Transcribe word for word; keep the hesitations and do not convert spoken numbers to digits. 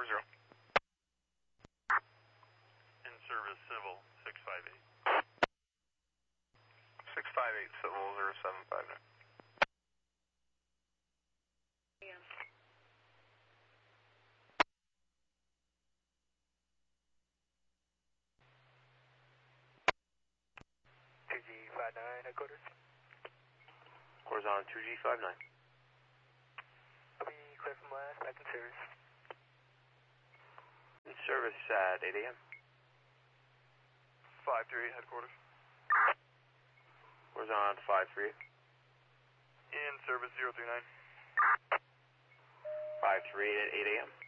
four zero. In service civil, six five eight. six five eight, civil zero seven five nine. two G five nine, headquarters. Horizontal two G five nine. I'll be clear from last, back in service. In service at eight A M. five three eight, headquarters. Horizontal five three eight. In service zero three nine. five three eight at eight A M.